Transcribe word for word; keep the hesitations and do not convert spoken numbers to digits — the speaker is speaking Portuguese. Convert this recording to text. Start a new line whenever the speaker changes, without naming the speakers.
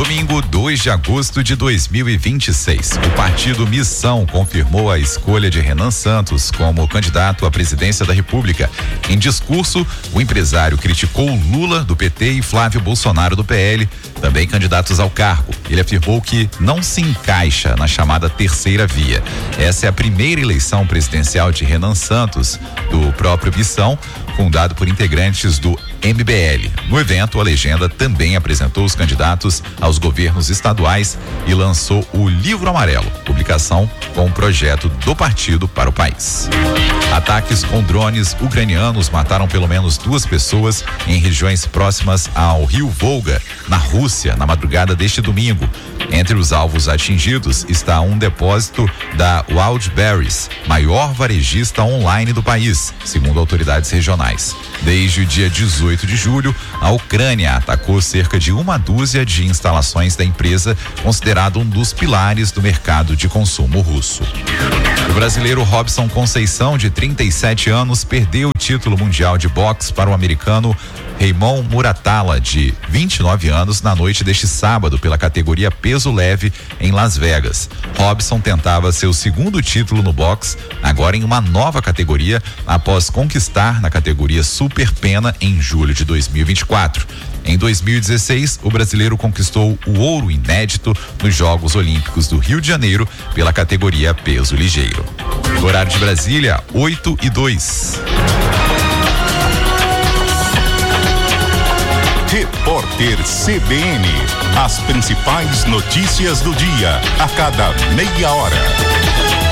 Domingo, dois de agosto de dois mil e vinte e seis. O partido Missão confirmou a escolha de Renan Santos como candidato à presidência da República. Em discurso, o empresário criticou Lula, do P T, e Flávio Bolsonaro, do P L, também candidatos ao cargo. Ele afirmou que não se encaixa na chamada terceira via. Essa é a primeira eleição presidencial de Renan Santos, do próprio Missão, fundado por integrantes do M B L. No evento, a legenda também apresentou os candidatos aos governos estaduais e lançou o Livro Amarelo, publicação com um projeto do partido para o país. Ataques com drones ucranianos mataram pelo menos duas pessoas em regiões próximas ao rio Volga, na Rússia, na madrugada deste domingo. Entre os alvos atingidos está um depósito da Wildberries, maior varejista online do país, segundo autoridades regionais. Desde o dia dezoito de julho, a Ucrânia atacou cerca de uma dúzia de instalações da empresa, considerado um dos pilares do mercado de consumo russo. O brasileiro Robson Conceição, de trinta e sete anos, perdeu o título mundial de boxe para o americano Raymond Muratalla, de vinte e nove anos, na noite deste sábado pela categoria peso leve em Las Vegas. Robson tentava seu segundo título no boxe, agora em uma nova categoria, após conquistar na categoria super pena em julho de dois mil e vinte e quatro. Em dois mil e dezesseis, o brasileiro conquistou o ouro inédito nos Jogos Olímpicos do Rio de Janeiro pela categoria peso ligeiro. Horário de Brasília, oito e dois.
Repórter C B N. As principais notícias do dia, a cada meia hora.